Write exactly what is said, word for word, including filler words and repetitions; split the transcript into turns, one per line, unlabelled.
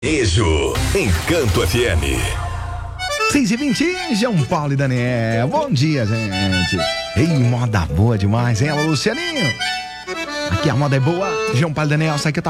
Beijo, Encanto F M.
seis e vinte, João Paulo e Daniel. Bom dia, gente. Ei, moda boa demais, hein, Lucianinho? Aqui a moda é boa. João Paulo e Daniel, sai que tá